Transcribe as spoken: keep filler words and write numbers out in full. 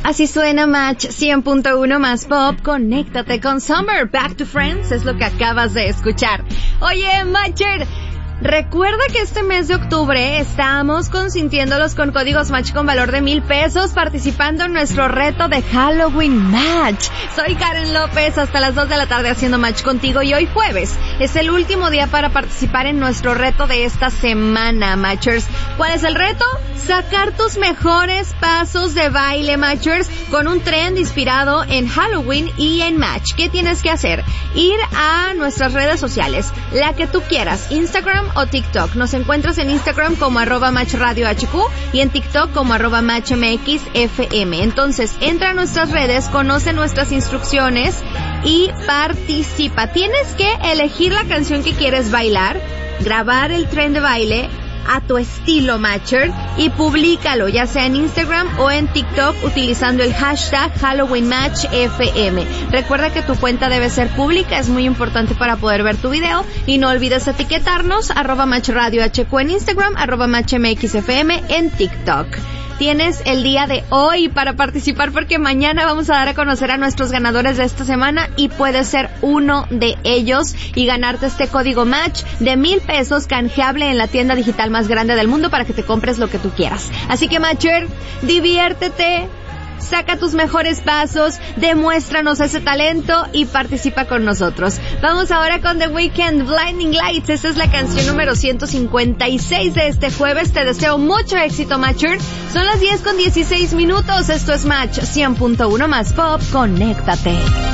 Así suena Match cien punto uno más pop. Conéctate con Summer. Back to Friends es lo que acabas de escuchar. Oye, Matcher, recuerda que este mes de octubre estamos consintiéndolos con códigos Match con valor de mil pesos participando en nuestro reto de Halloween Match. Soy Karen López, hasta las dos de la tarde haciendo Match contigo, y hoy jueves es el último día para participar en nuestro reto de esta semana, Matchers. ¿Cuál es el reto? Sacar tus mejores pasos de baile, Matchers, con un trend inspirado en Halloween y en Match. ¿Qué tienes que hacer? Ir a nuestras redes sociales, la que tú quieras, Instagram o TikTok. Nos encuentras en Instagram como arroba Match Radio H Q y en TikTok como arroba Match M X F M. Entonces, entra a nuestras redes, conoce nuestras instrucciones y participa. Tienes que elegir la canción que quieres bailar, grabar el trend de baile a tu estilo, Matcher, y públicalo, ya sea en Instagram o en TikTok, utilizando el hashtag Halloween Match F M. Recuerda que tu cuenta debe ser pública, es muy importante para poder ver tu video, y no olvides etiquetarnos, arroba Match Radio H Q en Instagram, arroba Match M X F M en TikTok. Tienes el día de hoy para participar, porque mañana vamos a dar a conocer a nuestros ganadores de esta semana y puedes ser uno de ellos y ganarte este código Match de mil pesos canjeable en la tienda digital más grande del mundo para que te compres lo que tú quieras. Así que, Matcher, diviértete, saca tus mejores pasos, demuéstranos ese talento y participa con nosotros. Vamos ahora con The Weeknd, Blinding Lights. Esa es la canción número ciento cincuenta y seis de este jueves. Te deseo mucho éxito, Matcher. Son las diez con dieciséis minutos. Esto es Match cien punto uno más pop. Conéctate.